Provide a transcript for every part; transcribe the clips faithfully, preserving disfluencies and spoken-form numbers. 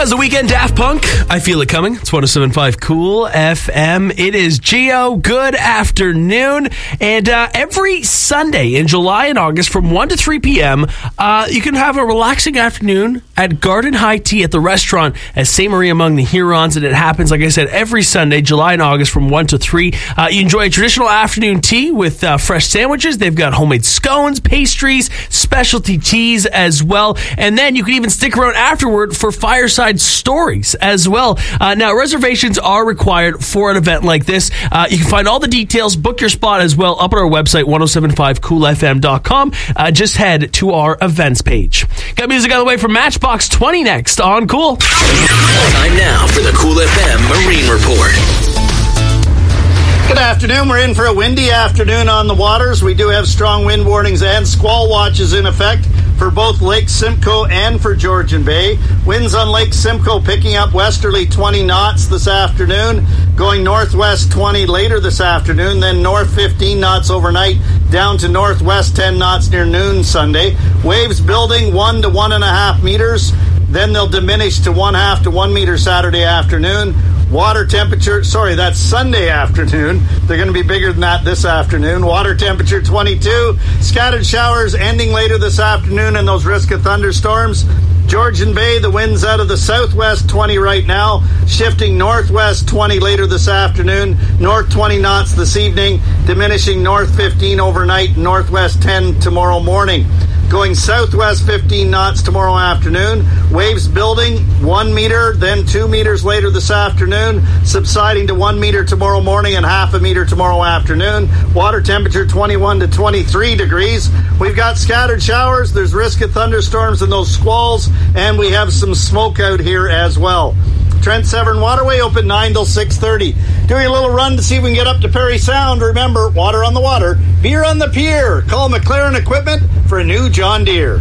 was The Weeknd, Daft Punk. I Feel It Coming. It's one oh seven point five Cool F M. It is Geo. Good afternoon. And uh, every Sunday in July and August from one to three p.m., uh, you can have a relaxing afternoon at Garden High Tea at the restaurant at Saint Marie among the Hurons. And it happens, like I said, every Sunday, July and August from one to three. Uh, you enjoy a traditional afternoon tea with uh, fresh sandwiches. They've got homemade scones, pastries, specialty teas as well. And then you can even stick around afterward for fireside stories as well. Uh, now, reservations are required for an event like this. Uh, you can find all the details, book your spot as well, up on our website, ten seventy-five cool f m dot com. Uh, just head to our events page. Got music on the way from Matchbox twenty next on Cool. Time now for the Cool F M Marine Report. Good afternoon. We're in for a windy afternoon on the waters. We do have strong wind warnings and squall watches in effect for both Lake Simcoe and for Georgian Bay. Winds on Lake Simcoe picking up westerly twenty knots this afternoon, going northwest twenty later this afternoon, then north fifteen knots overnight, down to northwest ten knots near noon Sunday. Waves building one to one and a half meters, then they'll diminish to one half to one meter Saturday afternoon. Water temperature, sorry, that's Sunday afternoon. They're going to be bigger than that this afternoon. Water temperature twenty-two. Scattered showers ending later this afternoon and those risk of thunderstorms. Georgian Bay, the winds out of the southwest twenty right now, shifting northwest twenty later this afternoon, north twenty knots this evening, diminishing north fifteen overnight, northwest ten tomorrow morning. Going southwest fifteen knots tomorrow afternoon. Waves building one meter, then two meters later this afternoon, subsiding to one meter tomorrow morning and half a meter tomorrow afternoon. Water temperature twenty-one to twenty-three degrees. We've got scattered showers. There's risk of thunderstorms and those squalls, and we have some smoke out here as well. Trent Severn Waterway open nine till six thirty. Doing a little run to see if we can get up to Perry Sound. Remember, water on the water, beer on the pier. Call McLaren Equipment for a new John Deere.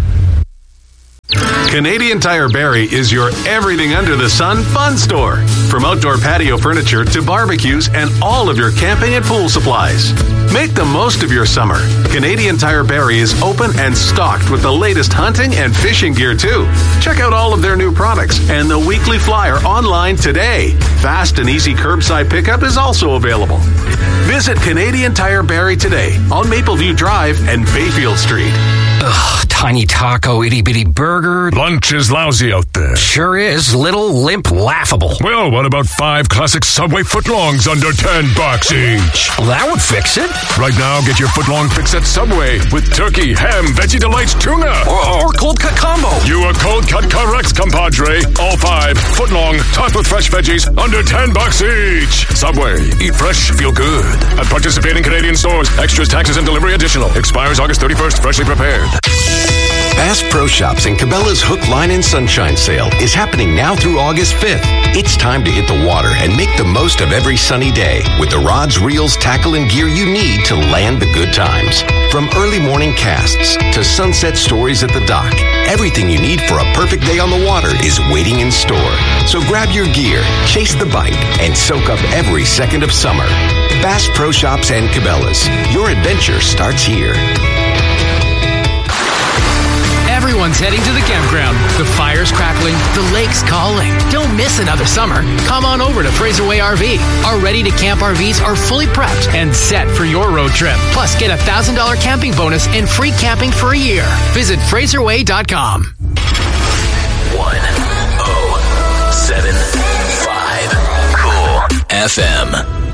Canadian Tire Barrie is your everything under the sun fun store. From outdoor patio furniture to barbecues and all of your camping and pool supplies. Make the most of your summer. Canadian Tire Barrie is open and stocked with the latest hunting and fishing gear too. Check out all of their new products and the weekly flyer online today. Fast and easy curbside pickup is also available. Visit Canadian Tire Barrie today on Mapleview Drive and Bayfield Street. Ugh, tiny taco, itty-bitty burger. Lunch is lousy out there. Sure is. Little, limp, laughable. Well, what about five classic Subway footlongs under ten bucks each? Well, that would fix it. Right now, get your footlong fix at Subway with turkey, ham, veggie delights, tuna. Or, or cold cut combo. You are cold cut correct, compadre. All five footlong, topped with fresh veggies, under ten bucks each. Subway. Eat fresh, feel good. At participating Canadian stores. Extras, taxes, and delivery additional. Expires August thirty-first. Freshly prepared. Bass Pro Shops and Cabela's Hook, Line, and Sunshine Sale is happening now through August fifth. It's time to hit the water and make the most of every sunny day with the rods, reels, tackle, and gear you need to land the good times. From early morning casts to sunset stories at the dock, everything you need for a perfect day on the water is waiting in store. So grab your gear, chase the bite, and soak up every second of summer. Bass Pro Shops and Cabela's. Your adventure starts here. Everyone's heading to the campground. The fire's crackling, the lake's calling. Don't miss another summer. Come on over to Fraser Way R V. Our ready-to-camp R Vs are fully prepped and set for your road trip. Plus, get a one thousand dollars camping bonus and free camping for a year. Visit fraser way dot com. one oh seven point five Cool F M.